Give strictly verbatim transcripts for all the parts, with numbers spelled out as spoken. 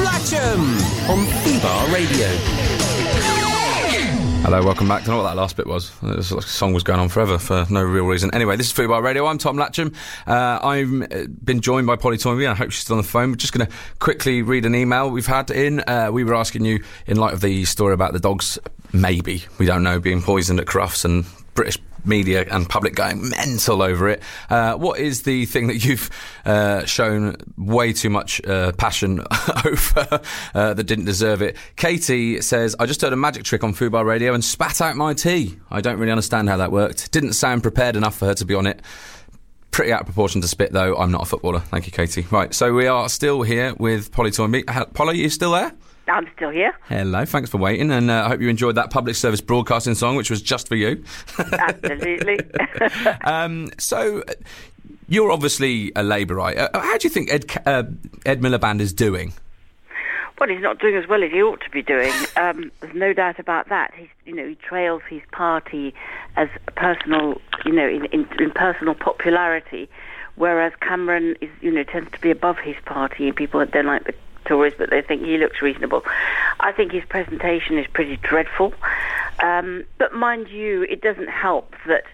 Latcham on Fubar Radio. Hello, welcome back. I don't know what that last bit was. It was like a song was going on forever for no real reason. Anyway, this is Fubar Radio. I'm Tom Latcham. Uh, I've been joined by Polly Toynbee. I hope she's still on the phone. We're just going to quickly read an email we've had in. Uh, we were asking you, in light of the story about the dogs, maybe, we don't know, being poisoned at Crufts and British media and public going mental over it. Uh, what is the thing that you've uh, shown way too much uh, passion over uh, that didn't deserve it? Katie says, I just heard a magic trick on Fubar Radio and spat out my tea. I don't really understand how that worked. Didn't sound prepared enough for her to be on it. Pretty out of proportion to spit, though. I'm not a footballer. Thank you, Katie. Right, so we are still here with Polly Toynbee. Polly, you still there? I'm still here. Hello, thanks for waiting, and uh, I hope you enjoyed that public service broadcasting song, which was just for you. Absolutely. um, so, you're obviously a Labourite. Uh, how do you think Ed, uh, Ed Miliband is doing? Well, he's not doing as well as he ought to be doing. Um, there's no doubt about that. He's, you know, he trails his party as personal, you know, in, in, in personal popularity, whereas Cameron is, you know, tends to be above his party, and people don't like the Tories, but they think he looks reasonable. I think his presentation is pretty dreadful. Um, but mind you, it doesn't help that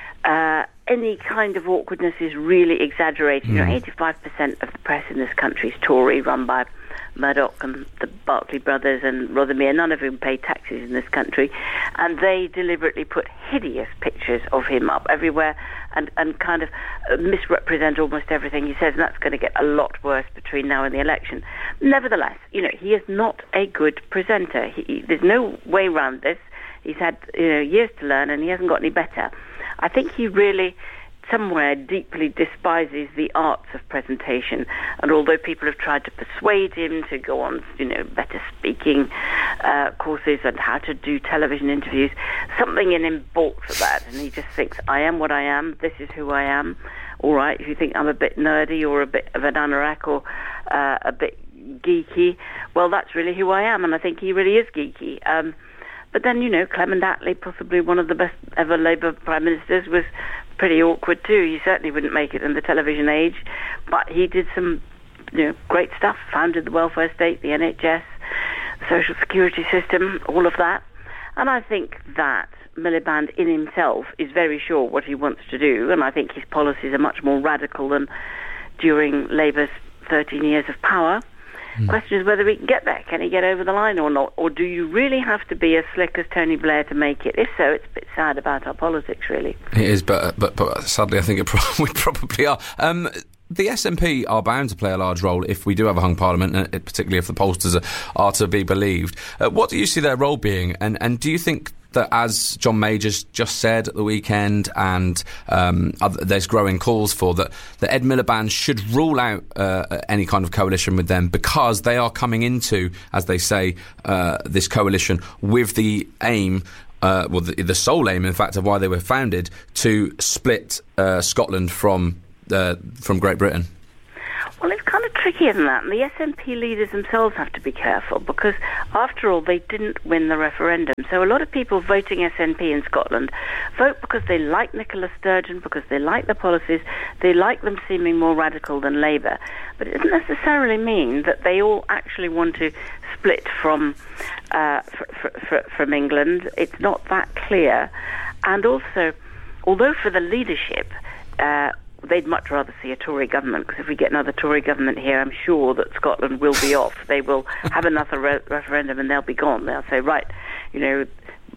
uh, any kind of awkwardness is really exaggerated. Mm. You know, eighty-five percent of the press in this country is Tory, run by Murdoch and the Barclay brothers and Rothermere, none of whom pay taxes in this country, and they deliberately put hideous pictures of him up everywhere and, and kind of misrepresent almost everything he says, and that's going to get a lot worse between now and the election. Nevertheless, you know, he is not a good presenter. He, there's no way around this. He's had, you know, years to learn, and he hasn't got any better. I think he really somewhere deeply despises the arts of presentation, and although people have tried to persuade him to go on, you know, better speaking uh, courses and how to do television interviews, something in him balks at that, and he just thinks, I am what I am, this is who I am. All right, if you think I'm a bit nerdy or a bit of an anorak or uh, a bit geeky, well, that's really who I am, and I think he really is geeky. Um, but then, you know, Clement Attlee, possibly one of the best ever Labour Prime Ministers, was pretty awkward too. He certainly wouldn't make it in the television age, but he did some, you know, great stuff, founded the welfare state, the N H S, the social security system, all of that. And I think that Miliband in himself is very sure what he wants to do, and I think his policies are much more radical than during Labour's thirteen years of power. Mm. Question is whether he can get there. Can he get over the line or not? Or do you really have to be as slick as Tony Blair to make it? If so, it's a bit sad about our politics, really. It is, but but, but sadly, I think it pro- we probably are. Um, the S N P are bound to play a large role if we do have a hung parliament, uh, particularly if the pollsters are, are to be believed. Uh, what do you see their role being? And, and do you think that, as John Majors just said at the weekend, and um, other, there's growing calls for that, that Ed Miliband should rule out uh, any kind of coalition with them, because they are coming into, as they say, uh, this coalition with the aim, uh, well, the, the sole aim, in fact, of why they were founded, to split uh, Scotland from uh, from Great Britain? Well, it's kind of trickier than that, and the S N P leaders themselves have to be careful, because, after all, they didn't win the referendum. So a lot of people voting S N P in Scotland vote because they like Nicola Sturgeon, because they like the policies, they like them seeming more radical than Labour. But it doesn't necessarily mean that they all actually want to split from uh, fr- fr- fr- from England. It's not that clear. And also, although for the leadership, uh, they'd much rather see a Tory government, because if we get another Tory government here, I'm sure that Scotland will be off. They will have another re- referendum and they'll be gone. They'll say, right, you know,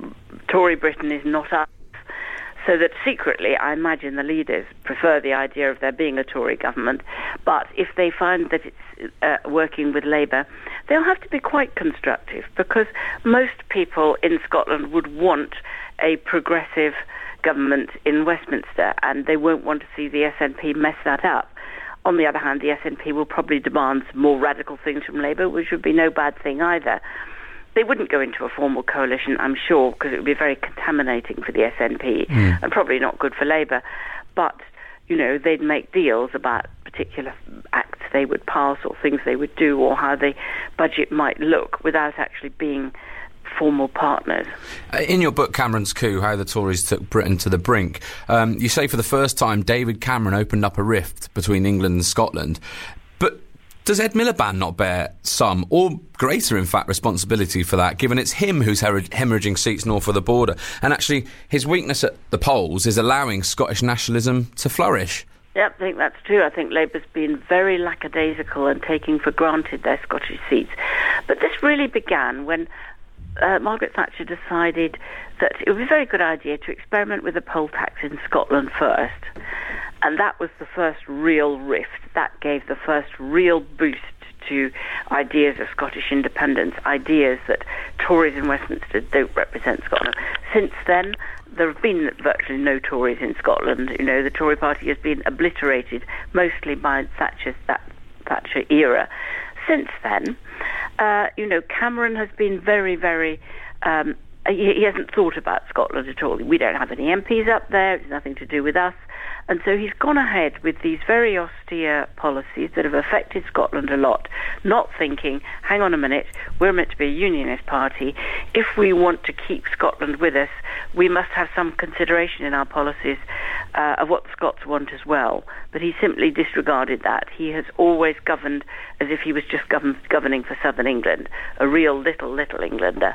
Tory Britain is not us. So that secretly, I imagine the leaders prefer the idea of there being a Tory government. But if they find that it's uh, working with Labour, they'll have to be quite constructive, because most people in Scotland would want a progressive government in Westminster, and they won't want to see the S N P mess that up. On the other hand, the S N P will probably demand more radical things from Labour, which would be no bad thing either. They wouldn't go into a formal coalition, I'm sure, because it would be very contaminating for the S N P mm. and probably not good for Labour. But, you know, they'd make deals about particular acts they would pass or things they would do or how the budget might look without actually being formal partners. In your book, Cameron's Coup, How the Tories Took Britain to the Brink, um, you say for the first time David Cameron opened up a rift between England and Scotland. But does Ed Miliband not bear some, or greater, in fact, responsibility for that, given it's him who's her- hemorrhaging seats north of the border? And actually, his weakness at the polls is allowing Scottish nationalism to flourish. Yep, I think that's true. I think Labour's been very lackadaisical and taking for granted their Scottish seats. But this really began when uh, Margaret Thatcher decided that it would be a very good idea to experiment with a poll tax in Scotland first. And that was the first real rift. That gave the first real boost to ideas of Scottish independence, ideas that Tories in Westminster don't represent Scotland. Since then, there have been virtually no Tories in Scotland. You know, the Tory party has been obliterated mostly by Thatcher's that Thatcher era. Since then, uh, you know, Cameron has been very, very. Um, he, he hasn't thought about Scotland at all. We don't have any M Ps up there. It's nothing to do with us. And so he's gone ahead with these very austere policies that have affected Scotland a lot, not thinking, hang on a minute, we're meant to be a unionist party. If we want to keep Scotland with us, we must have some consideration in our policies uh, of what the Scots want as well. But he simply disregarded that. He has always governed as if he was just govern- governing for southern England, a real little, little Englander.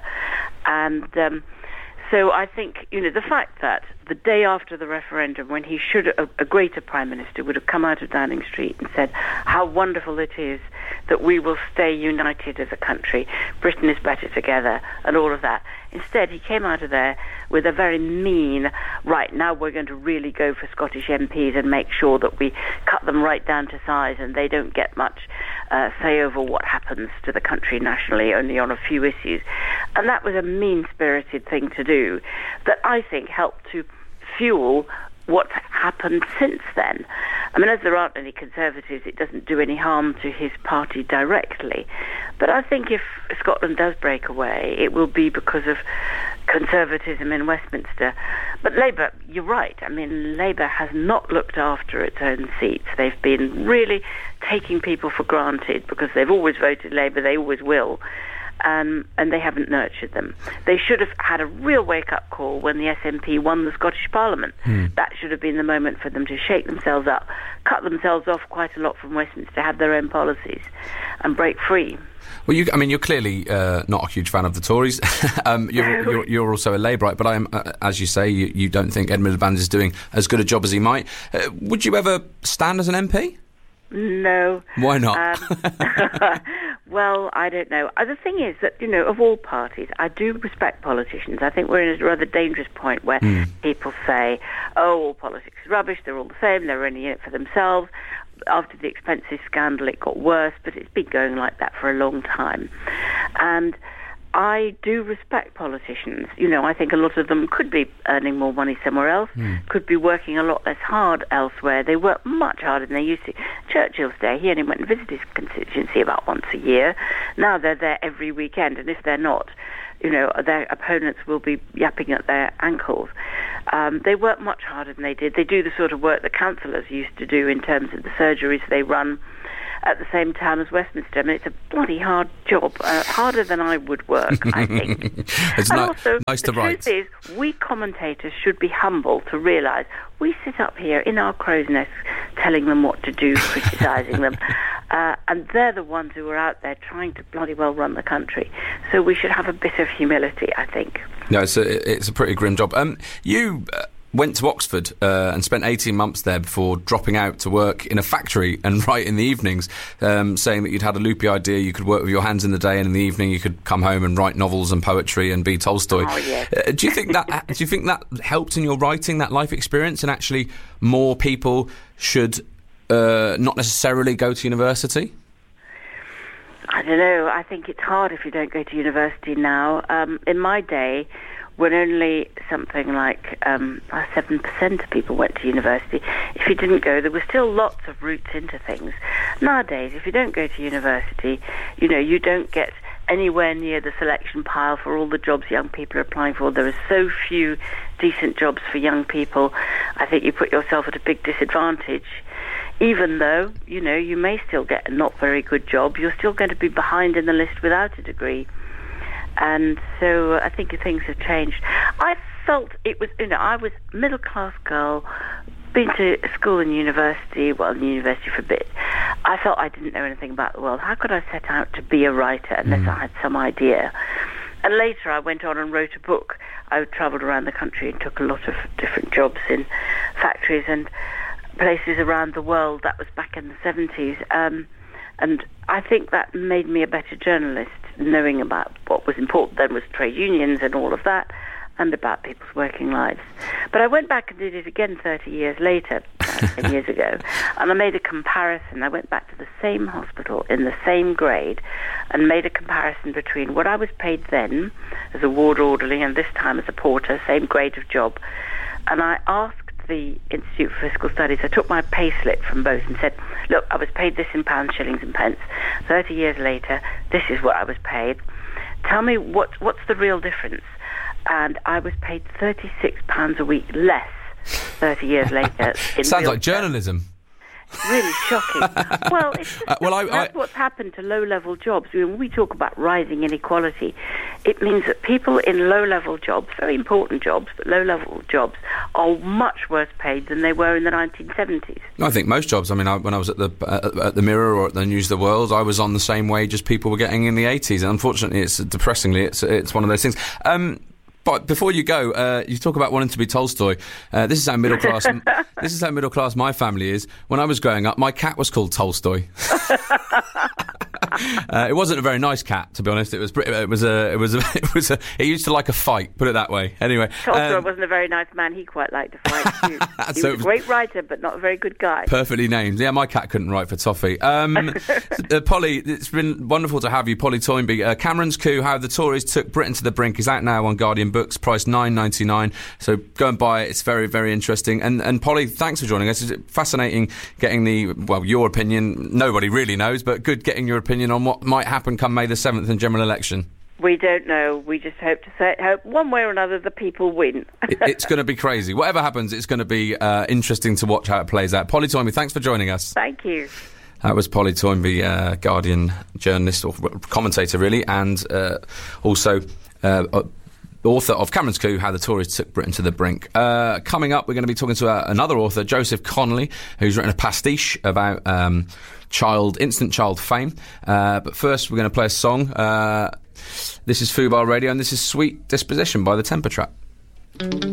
And um, so I think, you know, the fact that the day after the referendum, when he should, a, a greater Prime Minister would have come out of Downing Street and said how wonderful it is that we will stay united as a country, Britain is better together, and all of that. Instead, he came out of there with a very mean, right, now we're going to really go for Scottish M Ps and make sure that we cut them right down to size and they don't get much uh, say over what happens to the country nationally, only on a few issues. And that was a mean-spirited thing to do that I think helped to fuel what's happened since then. I mean, as there aren't any Conservatives, it doesn't do any harm to his party directly. But I think if Scotland does break away, it will be because of conservatism in Westminster. But Labour, you're right. I mean, Labour has not looked after its own seats. They've been really taking people for granted because they've always voted Labour, they always will. Um, and they haven't nurtured them. They should have had a real wake-up call when the S N P won the Scottish Parliament. Mm. That should have been the moment for them to shake themselves up, cut themselves off quite a lot from Westminster, have their own policies, and break free. Well, you, I mean, you're clearly uh, not a huge fan of the Tories. um, you're, you're, you're also a Labourite, but I am, uh, as you say, you, you don't think Ed Miliband is doing as good a job as he might. Uh, would you ever stand as an M P? No. Why not? Um, well, I don't know. Uh, the thing is that, you know, of all parties, I do respect politicians. I think we're in a rather dangerous point where mm. people say, oh, all politics is rubbish, they're all the same, they're only in it for themselves. After the expenses scandal, it got worse, but it's been going like that for a long time. And I do respect politicians. You know, I think a lot of them could be earning more money somewhere else, mm. could be working a lot less hard elsewhere. They work much harder than they used to. Churchill's there, he only went and visited his constituency about once a year. Now they're there every weekend, and if they're not, you know, their opponents will be yapping at their ankles. Um, they work much harder than they did. They do the sort of work that councillors used to do in terms of the surgeries they run at the same time as Westminster. I mean, it's a bloody hard job, uh, harder than I would work, I think. It's and ni- also, nice to the write. truth is, we commentators should be humble to realise we sit up here in our crow's nests telling them what to do, criticising them, uh, and they're the ones who are out there trying to bloody well run the country. So we should have a bit of humility, I think. No, it's a, it's a pretty grim job. Um, you... Uh, went to Oxford uh, and spent eighteen months there before dropping out to work in a factory and write in the evenings, um, saying that you'd had a loopy idea, you could work with your hands in the day and in the evening you could come home and write novels and poetry and be Tolstoy. Oh, yeah. uh, do you think that do you think that helped in your writing, that life experience, and actually more people should uh, not necessarily go to university? I don't know. I think it's hard if you don't go to university now. Um, in my day, when only something like um, seven percent of people went to university, if you didn't go, there were still lots of routes into things. Nowadays, if you don't go to university, you know, you don't get anywhere near the selection pile for all the jobs young people are applying for. There are so few decent jobs for young people. I think you put yourself at a big disadvantage. Even though, you know, you may still get a not very good job, you're still going to be behind in the list without a degree. And so I think things have changed. I felt it was, you know, I was a middle-class girl, been to school and university, well, university for a bit, I felt I didn't know anything about the world. How could I set out to be a writer unless mm. I had some idea? And later I went on and wrote a book. I travelled around the country and took a lot of different jobs in factories and places around the world. That was back in the seventies. Um, and I think that made me a better journalist, knowing about what was important then was trade unions and all of that, and about people's working lives. But I went back and did it again thirty years later, uh, ten years ago, and I made a comparison. I went back to the same hospital in the same grade and made a comparison between what I was paid then as a ward orderly and this time as a porter, same grade of job. And I asked the Institute for Fiscal Studies, I took my pay slip from both and said, look, I was paid this in pounds, shillings and pence. thirty years later, this is what I was paid. Tell me, what what's the real difference? And I was paid thirty-six pounds a week less thirty years later. In Sounds real like journalism. Terms. Really shocking. Well, it's just, uh, well I, that's I, what's happened to low-level jobs. I mean, when we talk about rising inequality, it means that people in low-level jobs, very important jobs, but low-level jobs, are much worse paid than they were in the nineteen seventies. I think most jobs. I mean, I, when I was at the uh, at the Mirror or at the News of the World, I was on the same wage as people were getting in the eighties. And unfortunately, it's depressingly, it's it's one of those things. Um, But before you go, uh, you talk about wanting to be Tolstoy. Uh, this is how middle class. This is how middle class my family is. When I was growing up, my cat was called Tolstoy. uh, it wasn't a very nice cat, to be honest. It was. It was a. It was a. It was a. It used to like a fight. Put it that way. Anyway, Tolstoy um, wasn't a very nice man. He quite liked to fight too. He so was a great writer, but not a very good guy. Perfectly named. Yeah, my cat couldn't write for toffee. Um, uh, Polly, it's been wonderful to have you, Polly Toynbee. Uh, Cameron's Coup: How the Tories Took Britain to the Brink is out now on Guardian Books, priced nine ninety-nine. So go and buy it. It's very, very interesting. And and Polly, thanks for joining us. It's fascinating getting the well, your opinion. Nobody really knows, but good getting your opinion on what might happen come May the seventh in general election. We don't know. We just hope to say, hope one way or another the people win. it, it's going to be crazy. Whatever happens, it's going to be uh, interesting to watch how it plays out. Polly Toynbee, thanks for joining us. Thank you. That was Polly Toynbee, uh, Guardian journalist or commentator, really, and uh, also uh, author of Cameron's Coup: How the Tories Took Britain to the Brink. Uh, coming up, we're going to be talking to uh, another author, Joseph Connolly, who's written a pastiche about um, child, instant child fame. Uh, but first, we're going to play a song. Uh, this is Fubar Radio, and this is Sweet Disposition by the Temper Trap.